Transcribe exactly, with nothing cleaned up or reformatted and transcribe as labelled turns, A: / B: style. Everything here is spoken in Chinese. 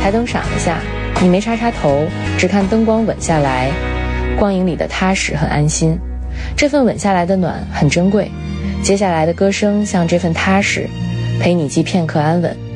A: 台灯闪了下，你没插插头，只看灯光吻下来，光影里的踏实和安心。这份吻下来的暖很珍贵，接下来的歌声像这份踏实，陪你既片刻安稳，